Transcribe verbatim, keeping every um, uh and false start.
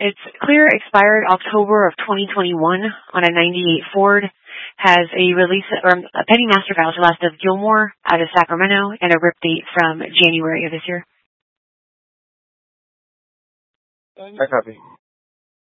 It's clear, expired October of twenty twenty-one on a ninety-eight Ford. Has a release or a pending master file to last of Gilmore out of Sacramento and a rip date from January of this year. I copy.